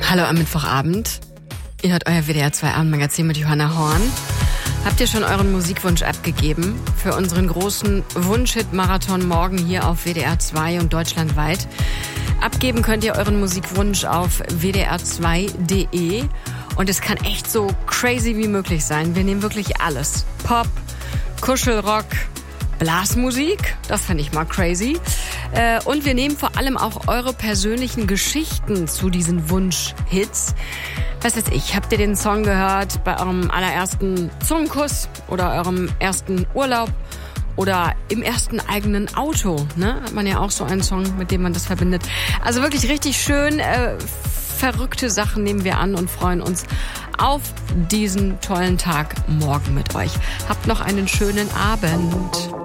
Hallo am Mittwochabend. Ihr hört euer WDR 2 Abendmagazin mit Johanna Horn. Habt ihr schon euren Musikwunsch abgegeben für unseren großen Wunsch-Hit-Marathon morgen hier auf WDR 2 und deutschlandweit? Abgeben könnt ihr euren Musikwunsch auf wdr2.de und es kann echt so crazy wie möglich sein. Wir nehmen wirklich alles. Pop, Kuschelrock, Blasmusik, das fände ich mal crazy. Und wir nehmen vor allem auch eure persönlichen Geschichten zu diesen Wunsch-Hits. Was weiß ich, habt ihr den Song gehört bei eurem allerersten Zungenkuss oder eurem ersten Urlaub oder im ersten eigenen Auto? Ne? Hat man ja auch so einen Song, mit dem man das verbindet. Also wirklich richtig schön, verrückte Sachen nehmen wir an und freuen uns auf diesen tollen Tag morgen mit euch. Habt noch einen schönen Abend.